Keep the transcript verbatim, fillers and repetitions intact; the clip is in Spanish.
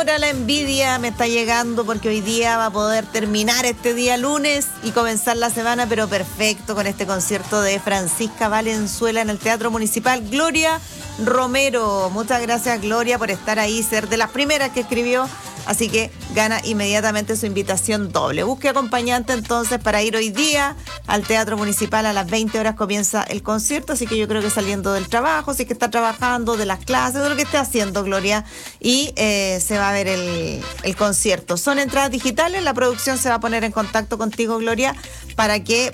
ahora la envidia me está llegando porque hoy día va a poder terminar este día lunes y comenzar la semana, pero perfecto, con este concierto de Francisca Valenzuela en el Teatro Municipal. Gloria Romero, muchas gracias, Gloria, por estar ahí, ser de las primeras que escribió. Así que gana inmediatamente su invitación doble. Busque acompañante entonces para ir hoy día al Teatro Municipal. A las veinte horas comienza el concierto, así que yo creo que saliendo del trabajo, si que está trabajando, de las clases, de lo que esté haciendo, Gloria, y eh, se va a ver el, el concierto. Son entradas digitales, la producción se va a poner en contacto contigo, Gloria, para que